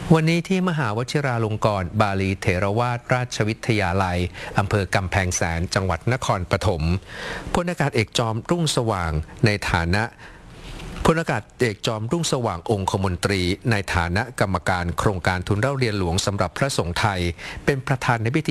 วันนี้ที่มหาวชิราลงกรณ์บาลีเถรวาทราชวิทยาลัยอำเภอกำแพงแสนจังหวัดนครปฐมพลอากาศเอกจอมรุ่งสว่างในฐานะพลอากาศเอกจอมรุ่งสว่างองคมนตรีในฐานะกรรมการโครงการทุนเล่าเรียนหลวงสำหรับพระสงฆ์ไทยเป็นประธานในพิธี